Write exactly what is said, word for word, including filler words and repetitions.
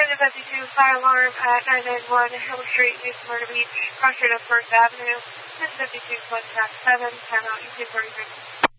Roger fifty-two, fire alarm at nine ninety-one Hill Street, East Myrtle Beach, cross street of First Avenue. This is fifty-two, plus track seven, timeout, E two forty-six.